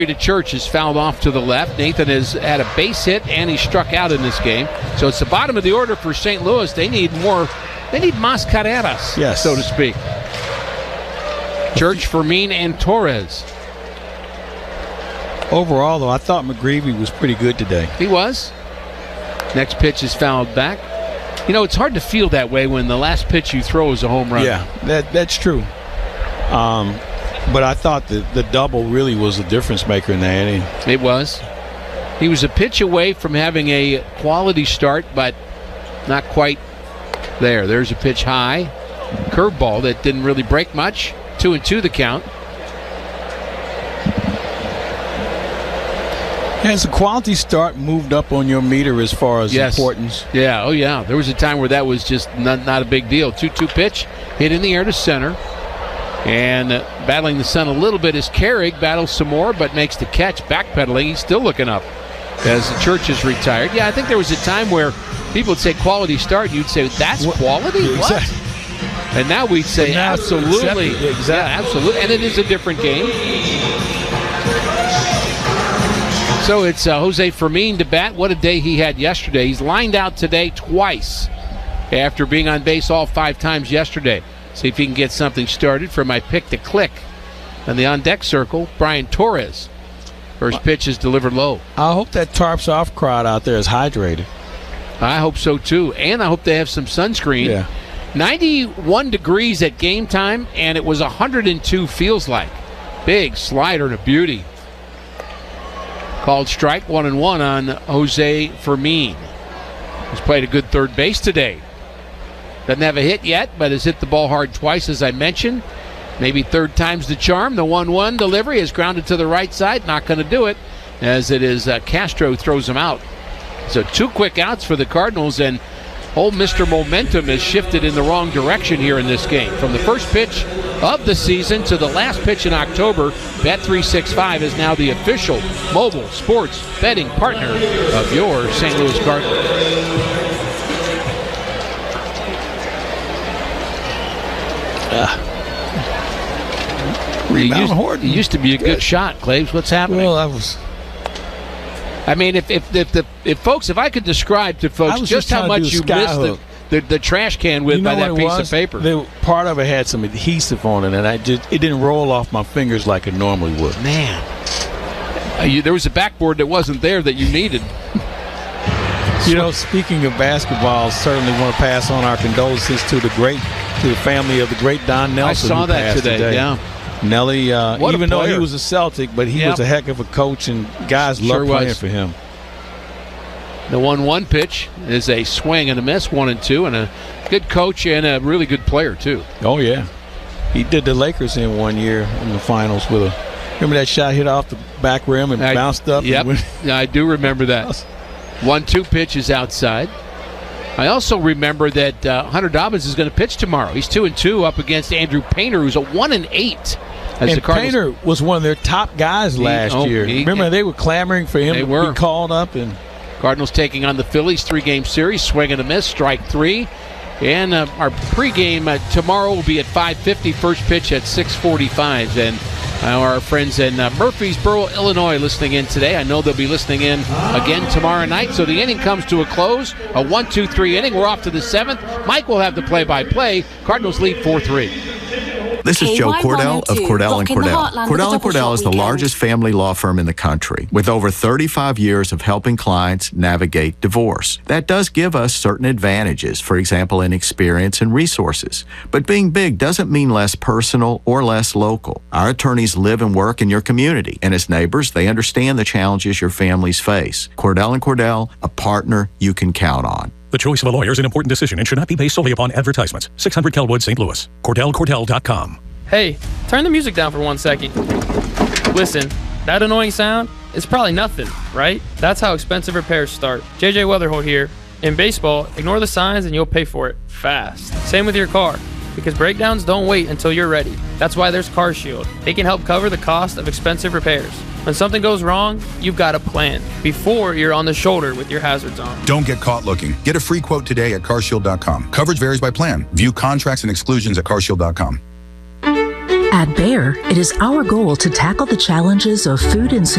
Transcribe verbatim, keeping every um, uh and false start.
to Church is fouled off to the left. Nathan has had a base hit and he struck out in this game. So it's the bottom of the order for Saint Louis. They need more. They need más carreras, yes, so to speak. Church, Fermin, and Torres. Overall, though, I thought McGreevy was pretty good today. He was. Next pitch is fouled back. You know, it's hard to feel that way when the last pitch you throw is a home run. Yeah, that that's true. Um, but I thought the, the double really was a difference maker in that inning. It was. He was a pitch away from having a quality start, but not quite there. There's a pitch high. Curveball that didn't really break much. Two and two the count. Has the quality start moved up on your meter as far as yes. importance? Yeah, oh yeah. There was a time where that was just not, not a big deal. two two pitch, hit in the air to center. And uh, battling the sun a little bit is Carrig. Battles some more, but makes the catch. Backpedaling, he's still looking up as the Church is retired. Yeah, I think there was a time where people would say quality start. You'd say, that's what? Quality? What? Exactly. And now we'd say, now absolutely. Exactly. exactly. Yeah, absolutely. And it is a different game. So it's uh, Jose Fermin to bat. What a day he had yesterday. He's lined out today twice after being on base all five times yesterday. See if he can get something started for my pick to click. And the on-deck circle, Brian Torres. First pitch is delivered low. I hope that Tarps Off crowd out there is hydrated. I hope so, too. And I hope they have some sunscreen. Yeah. ninety-one degrees at game time, and it was one hundred two feels like. Big slider and a beauty. Called strike, one and one on Jose Fermin. He's played a good third base today. Doesn't have a hit yet, but has hit the ball hard twice, as I mentioned. Maybe third time's the charm. The one one delivery is grounded to the right side. Not going to do it, as it is uh, Castro throws him out. So two quick outs for the Cardinals, and old Mister Momentum has shifted in the wrong direction here in this game. From the first pitch of the season to the last pitch in October, Bet three sixty-five is now the official mobile sports betting partner of your Saint Louis Cardinals. Uh, It Rebound used, Horton. it used to be a good shot, Claves. What's happening? Well, I was. I mean, if if if, the, if folks, if I could describe to folks just, just how much you missed the, the, the trash can with you know by that piece was? of paper. They, part of it had some adhesive on it, and I just it didn't roll off my fingers like it normally would. Man, uh, you, there was a backboard that wasn't there that you needed. You know, speaking of basketball, certainly want to pass on our condolences to the great, to the family of the great Don Nelson. I saw who that passed today, today. yeah. Nelly, uh, What a even though player. he was a Celtic, but he Yep. was a heck of a coach, and guys Sure love playing was. for him. The one one pitch is a swing and a miss, one and two, and a good coach and a really good player, too. Oh, yeah. He did the Lakers in one year in the finals with a – remember that shot hit off the back rim and I, bounced up? Yep, And went, yeah, I do remember that. one two pitch is outside. I also remember that uh, Hunter Dobbins is going to pitch tomorrow. He's two and two up against Andrew Painter, who's a one and eight. As and the Cardinals. Painter was one of their top guys He- last oh, year. he- Remember, they were clamoring for him They to were. be called up. And Cardinals taking on the Phillies, three-game series, swing and a miss, strike three. And uh, our pregame uh, tomorrow will be at five fifty, first pitch at six forty-five. And uh, our friends in uh, Murfreesboro, Illinois, listening in today. I know they'll be listening in again tomorrow night. So the inning comes to a close, a one two three inning. We're off to the seventh. Mike will have the play-by-play. Cardinals lead four three. This is Joe Cordell of Cordell and Cordell. Cordell and Cordell is the largest family law firm in the country with over thirty-five years of helping clients navigate divorce. That does give us certain advantages, for example, in experience and resources. But being big doesn't mean less personal or less local. Our attorneys live and work in your community, and as neighbors, they understand the challenges your families face. Cordell and Cordell, a partner you can count on. The choice of a lawyer is an important decision and should not be based solely upon advertisements. six hundred Kelwood, Saint Louis. Cordell Cordell dot com. Hey, turn the music down for one second. Listen, that annoying sound is probably nothing, right? That's how expensive repairs start. J J Weatherholt here. In baseball, ignore the signs and you'll pay for it fast. Same with your car, because breakdowns don't wait until you're ready. That's why there's CarShield. They can help cover the cost of expensive repairs. When something goes wrong, you've got a plan before you're on the shoulder with your hazards on. Don't get caught looking. Get a free quote today at car shield dot com. Coverage varies by plan. View contracts and exclusions at car shield dot com. At Bayer, it is our goal to tackle the challenges of food insecurity